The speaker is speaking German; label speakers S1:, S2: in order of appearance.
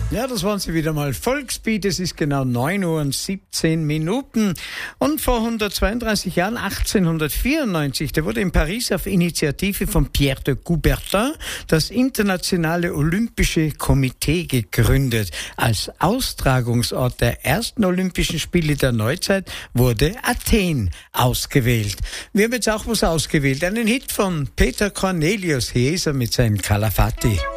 S1: Ja, das waren sie wieder mal. Volksbeat, es ist genau 9:17 Uhr. Und vor 132 Jahren, 1894, da wurde in Paris auf Initiative von Pierre de Coubertin das Internationale Olympische Komitee gegründet. Als Austragungsort der ersten Olympischen Spiele der Neuzeit wurde Athen ausgewählt. Wir haben jetzt auch was ausgewählt. Einen Hit von Peter Cornelius. Hier ist er mit seinem Calafati.